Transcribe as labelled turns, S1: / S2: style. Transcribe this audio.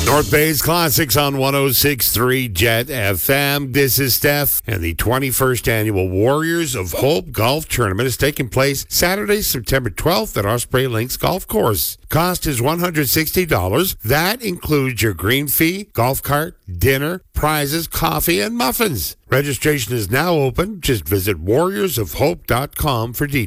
S1: North Bay's Classics on 106.3 Jet FM. This is Steph, and the 21st Annual Warriors of Hope Golf Tournament is taking place Saturday, September 12th at Osprey Links Golf Course. Cost is $160. That includes your green fee, golf cart, dinner, prizes, coffee, and muffins. Registration is now open. Just visit warriorsofhope.com for details.